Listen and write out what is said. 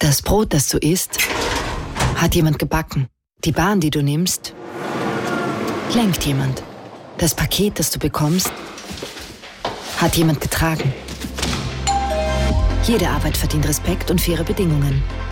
Das Brot, das du isst, hat jemand gebacken. Die Bahn, die du nimmst, lenkt jemand. Das Paket, das du bekommst, hat jemand getragen. Jede Arbeit verdient Respekt und faire Bedingungen.